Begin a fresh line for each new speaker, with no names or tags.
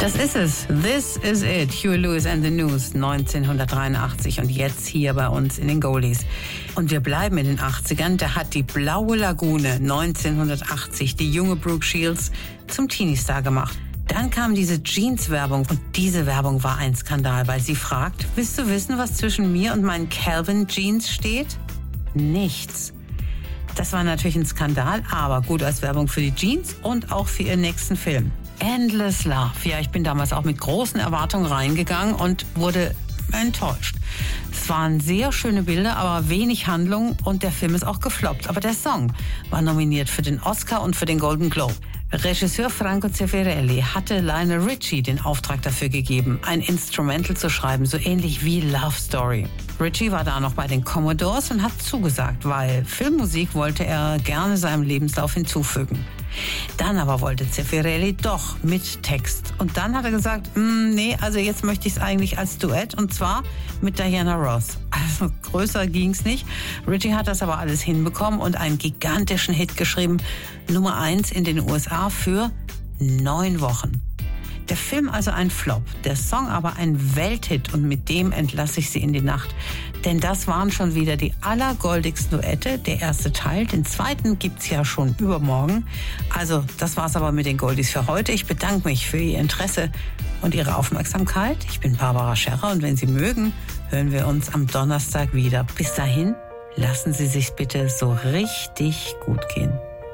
Das ist es. This is it. Huey Lewis and the News 1983 und jetzt hier bei uns in den Goldies. Und wir bleiben in den 80ern. Da hat die Blaue Lagune 1980 die junge Brooke Shields zum Teenie-Star gemacht. Dann kam diese Jeans-Werbung und diese Werbung war ein Skandal, weil sie fragt, willst du wissen, was zwischen mir und meinen Calvin Jeans steht? Nichts. Das war natürlich ein Skandal, aber gut als Werbung für die Jeans und auch für ihren nächsten Film. Endless Love. Ja, ich bin damals auch mit großen Erwartungen reingegangen und wurde enttäuscht. Es waren sehr schöne Bilder, aber wenig Handlung und der Film ist auch gefloppt. Aber der Song war nominiert für den Oscar und für den Golden Globe. Regisseur Franco Zeffirelli hatte Lionel Richie den Auftrag dafür gegeben, ein Instrumental zu schreiben, so ähnlich wie Love Story. Richie war da noch bei den Commodores und hat zugesagt, weil Filmmusik wollte er gerne seinem Lebenslauf hinzufügen. Dann aber wollte Zeffirelli doch mit Text. Und dann hat er gesagt, nee, also jetzt möchte ich es eigentlich als Duett und zwar mit Diana Ross. Also größer ging's nicht. Richie hat das aber alles hinbekommen und einen gigantischen Hit geschrieben. Nummer 1 in den USA für 9 Wochen. Der Film also ein Flop, der Song aber ein Welthit und mit dem entlasse ich Sie in die Nacht. Denn das waren schon wieder die allergoldigsten Duette, der erste Teil. Den zweiten gibt's ja schon übermorgen. Also das war's aber mit den Goldies für heute. Ich bedanke mich für Ihr Interesse und Ihre Aufmerksamkeit. Ich bin Barbara Scherrer und wenn Sie mögen, hören wir uns am Donnerstag wieder. Bis dahin, lassen Sie sich bitte so richtig gut gehen.